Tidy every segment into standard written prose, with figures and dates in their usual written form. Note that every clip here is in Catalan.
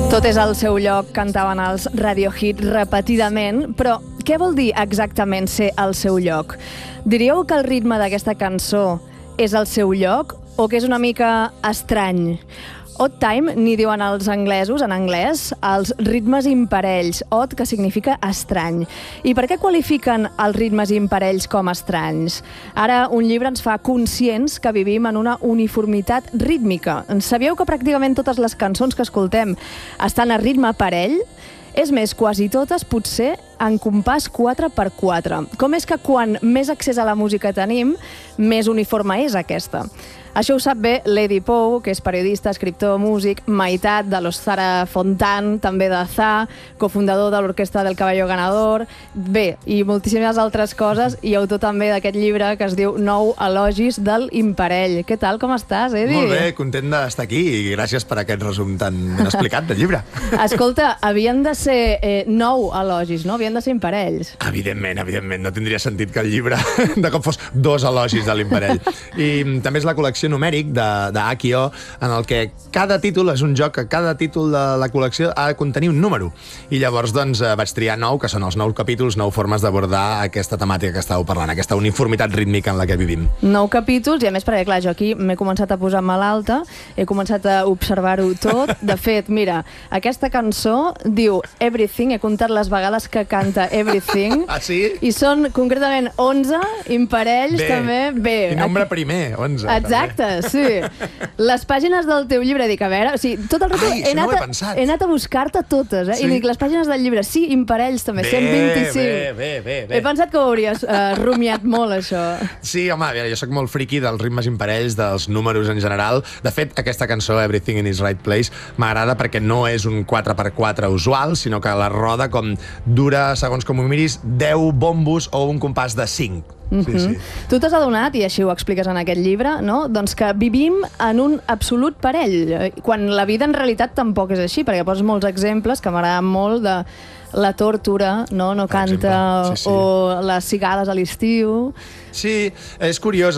Tot és al seu lloc, cantaven els Radiohead repetidament, però què vol dir exactament ser al seu lloc? Diríeu que el ritme d'aquesta cançó és al seu lloc o que és una mica estrany? Odd time, n'hi diuen els anglesos, en anglès, els ritmes imparells. Odd, que significa estrany. I per què qualifiquen els ritmes imparells com estranys? Ara, un llibre ens fa conscients que vivim en una uniformitat rítmica. Sabíeu que pràcticament totes les cançons que escoltem estan a ritme parell? És més, quasi totes, potser, en compàs 4x4. Com és que quan més accés a la música tenim, més uniforme és aquesta? Això ho sap bé Lady Pou, que és periodista, escriptor, músic, meitat de l'Ostara Fontan, també de Za, cofundador de l'Orquestra del Caballo Ganador, bé, i moltíssimes altres coses, i autor també d'aquest llibre que es diu 9 elogis del imparell. Què tal, com estàs, Edi? Molt bé, content d'estar aquí i gràcies per aquest resum tan ben explicat del llibre. Escolta, havien de ser 9 elogis, no? Havien de ser imparells. Evidentment, no tindria sentit que el llibre de cop fos 2 elogis de l'imparell. I també és la col·lecció numèric d'Akio, en el que cada títol és un joc, que cada títol de la col·lecció ha de contenir un número. I llavors doncs, vaig triar 9, que són els 9 capítols, 9 formes d'abordar aquesta temàtica que estàveu parlant, aquesta uniformitat rítmica en la que vivim. 9 capítols, i a més, perquè clar, jo aquí m'he començat a posar malalta, he començat a observar-ho tot. De fet, mira, aquesta cançó diu Everything, he comptat les vegades que canta Everything. Ah, sí? I són concretament 11 imparells, bé, també. Bé, i nombre primer, 11. Exacte, sí. Les pàgines del teu llibre, dic, a veure, o sigui, tot el rato he anat a buscar-te totes, Sí? I dic, les pàgines del llibre, sí, imparells també, 125. Bé. He pensat que ho hauries rumiat molt, això. Sí, home, a veure, jo sóc molt friqui dels ritmes imparells, dels números en general. De fet, aquesta cançó, Everything in its Right Place, m'agrada perquè no és un 4x4 usual, sinó que la roda com dura, segons com ho miris, 10 bombos o un compàs de 5. Sí. Tu t'has adonat, i així ho expliques en aquest llibre, no? Doncs que vivim en un absolut parell, quan la vida en realitat tampoc és així, perquè poses molts exemples que m'agraden molt de la tórtora, no canta, sí. o les cigales a l'estiu. Sí, és curiós.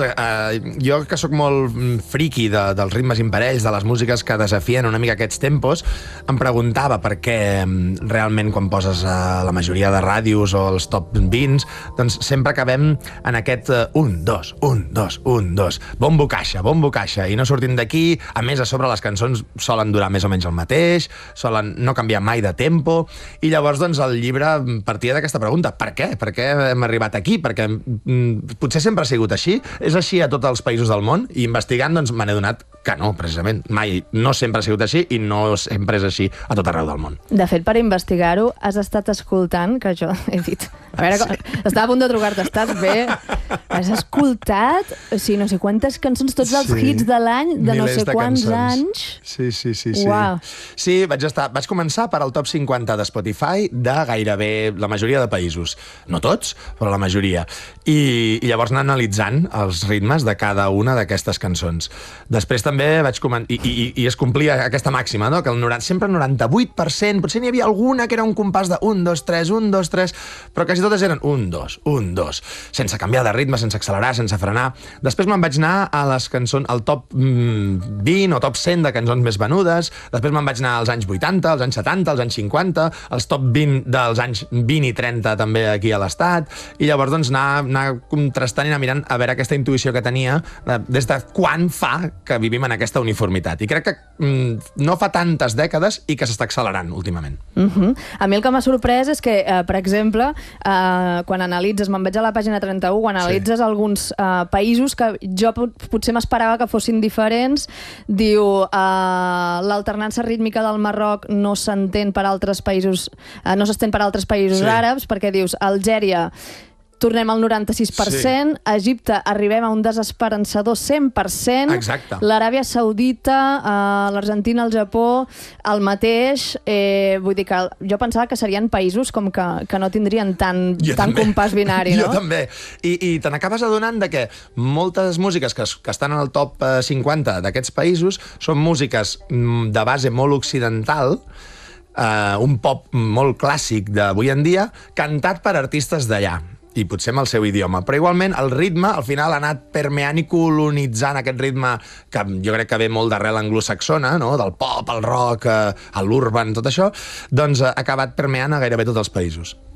Jo, que sóc molt friqui dels ritmes imparells, de les músiques que desafien una mica aquests tempos, em preguntava per què realment quan poses la majoria de ràdios o els top 20, doncs sempre acabem en aquest 1, 2, 1, 2, 1, 2, bombo caixa, i no sortim d'aquí. A més, a sobre les cançons solen durar més o menys el mateix, solen no canviar mai de tempo, i llavors doncs el llibre partia d'aquesta pregunta: per què? Per què hem arribat aquí? Perquè potser sempre ha sigut així? És així a tots els països del món? I investigant, doncs, me n'he donat que no, precisament. Mai, no sempre ha sigut així i no sempre és així a tot arreu del món. De fet, per investigar-ho, has estat escoltant, que jo he dit... A veure, estava a punt de trucar-te, estàs bé? Has escoltat, o sigui, no sé quantes cançons, tots els hits de l'any, de no sé quants anys. Sí. Uau. Sí, vaig començar per al top 50 de Spotify de gairebé la majoria de països. No tots, però la majoria. I llavors anar analitzant els ritmes de cada una d'aquestes cançons. Després també vaig començar... I es complia aquesta màxima, no? Que sempre el 98%, potser n'hi havia alguna que era un compàs de 1, 2, 3, 1, 2, 3, però quasi totes eren 1, 2, 1, 2, sense canviar de ritme, sense accelerar, sense frenar. Després me'n vaig anar a les cançons, al top 20 o top 100 de cançons més venudes. Després me'n vaig anar als anys 80, als anys 70, als anys 50, als top 20 dels anys 20 i 30 també aquí a l'Estat, i llavors doncs anar contrastant i anar mirant a veure aquesta intuïció que tenia des de quan fa que vivim en aquesta uniformitat. I crec que no fa tantes dècades i que s'està accelerant últimament. A mi el que m'ha sorprès és que, per exemple, quan analitzes, me'n vaig a la pàgina 31, quan analitzes alguns països que jo potser m'esperava que fossin diferents, diu l'alternança rítmica del Marroc no s'entén per altres països, no s'estén per altres països àrabs, perquè dius Algèria tornem al 96%, Egipte arribem a un desesperançador 100%, exacte. L'Aràbia Saudita, l'Argentina, el Japó, el mateix. Vull dir que jo pensava que serien països com que no tindrien tant compàs binari, no? Jo també. I te n'acabes adonant de que moltes músiques que estan en el top 50 d'aquests països són músiques de base molt occidental, un pop molt clàssic d'avui en dia, cantat per artistes d'allà. i potser amb el seu idioma. Però igualment el ritme al final ha anat permeant i colonitzant aquest ritme que jo crec que ve molt d'arrel anglosaxona, no? Del pop, el rock, l'urban, tot això, doncs ha acabat permeant a gairebé tots els països.